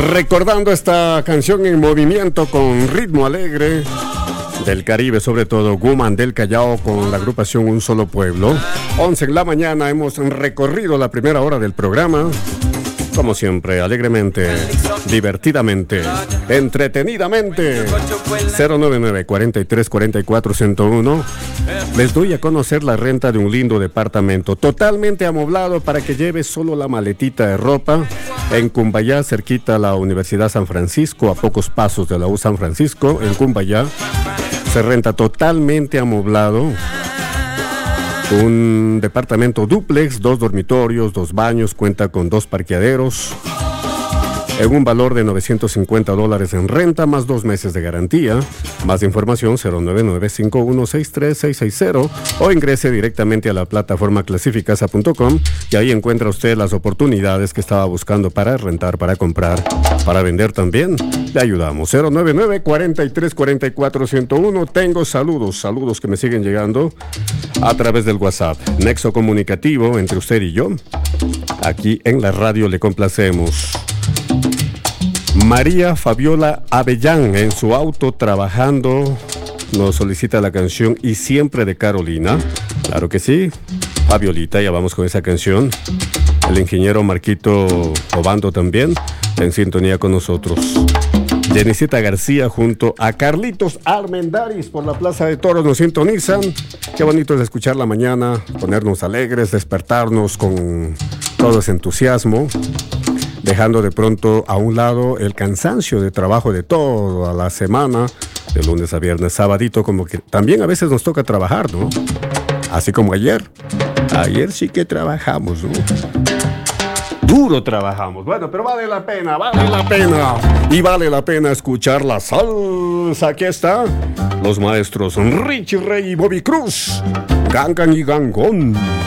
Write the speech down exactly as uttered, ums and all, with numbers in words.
Recordando esta canción en movimiento con ritmo alegre del Caribe, sobre todo Woman del Callao con la agrupación Un Solo Pueblo. once en la mañana, hemos recorrido la primera hora del programa. Como siempre, alegremente, divertidamente, entretenidamente. cero nueve nueve, cuatro tres cuatro cuatro, cero uno. Les doy a conocer la renta de un lindo departamento totalmente amoblado para que lleve solo la maletita de ropa en Cumbayá, cerquita a la Universidad San Francisco, a pocos pasos de la U San Francisco. En Cumbayá se renta totalmente amoblado. Un departamento dúplex, dos dormitorios, dos baños, cuenta con dos parqueaderos, en un valor de novecientos cincuenta dólares en renta, más dos meses de garantía. Más información cero nueve nueve, cinco uno seis tres, seis seis cero o ingrese directamente a la plataforma clasificasa punto com y ahí encuentra usted las oportunidades que estaba buscando para rentar, para comprar, para vender también. Le ayudamos. cero nueve nueve, cuatro tres cuatro cuatro, cero uno. Tengo saludos, saludos que me siguen llegando a través del WhatsApp. Nexo comunicativo entre usted y yo. Aquí en la radio le complacemos. María Fabiola Avellán, en su auto trabajando, nos solicita la canción Y Siempre de Carolina. Claro que sí, Fabiolita, ya vamos con esa canción. El ingeniero Marquito Obando también en sintonía con nosotros. Jenicita García junto a Carlitos Armendáriz por la Plaza de Toros nos sintonizan. Qué bonito es escuchar la mañana, ponernos alegres, despertarnos con todo ese entusiasmo, dejando de pronto a un lado el cansancio de trabajo de toda la semana, de lunes a viernes, sabadito, como que también a veces nos toca trabajar, ¿no? Así como ayer. Ayer sí que trabajamos, ¿no? Duro trabajamos. Bueno, pero vale la pena, vale la pena. Y vale la pena escuchar la salsa. Aquí está. Los maestros Richie Ray y Bobby Cruz. Gangan y Gangón.